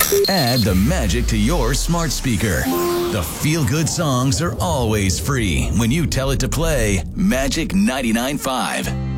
Add the magic to your smart speaker. The feel-good songs are always free when you tell it to play Magic 99.5.